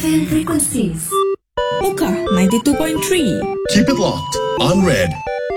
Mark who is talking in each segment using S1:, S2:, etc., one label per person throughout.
S1: FM frequencies.
S2: Mocha 92.3.
S3: Keep it locked on Red.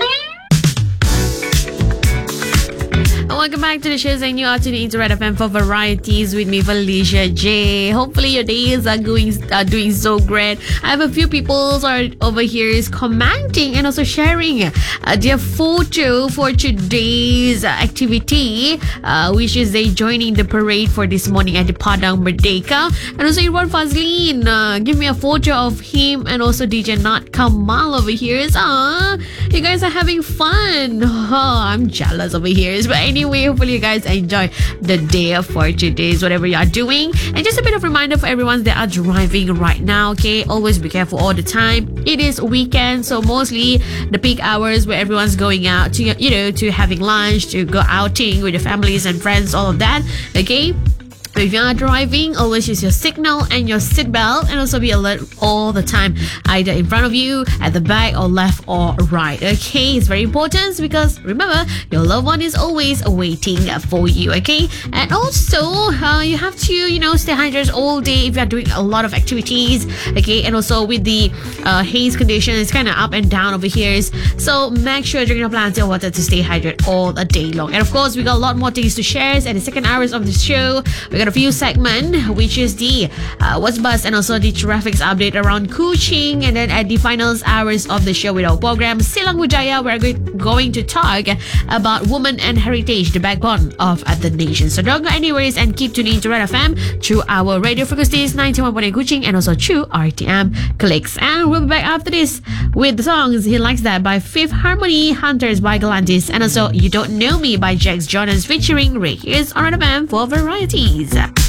S4: Welcome back to the show, saying you are tuning into Red FM for varieties with me, Felicia J. Hopefully your days are doing so great. I have a few people are over here is commenting and also sharing their photo for today's activity, which is they joining the parade for this morning at the Padang Merdeka. And also Irwan Fazlin, give me a photo of him and also DJ Nat Kamal over here. You guys are having fun. I'm jealous over here. But anyway, hopefully you guys enjoy the day for today's whatever you are doing. And just a bit of reminder for everyone that are driving right now, okay, always be careful all the time. It is weekend, so mostly the peak hours where everyone's going out to, to having lunch, to go outing with your families and friends, all of that, okay. If you are driving, always use your signal and your seatbelt, and also be alert all the time, either in front of you, at the back, or left or right. Okay, it's very important because remember, your loved one is always waiting for you. Okay, and also you have to stay hydrated all day if you are doing a lot of activities. Okay, and also with the haze condition, it's kind of up and down over here. So make sure during your plenty of water to stay hydrated all the day long. And of course, we got a lot more things to share at the second hours of the show. We got a few segment, which is the What's Buzz and also the traffic update around Kuching, and then at the final hours of the show with our program Silang Budaya, we're going to talk about women and heritage, the backbone of the nation. So don't go anywhere and keep tuning to Red FM through our radio frequencies 91.8 Kuching and also through RTM Clicks. And we'll be back after this with the songs He Likes That by Fifth Harmony, Hunters by Galantis, and also You Don't Know Me by Jax Jonas featuring Ray. Here's on Red FM for varieties.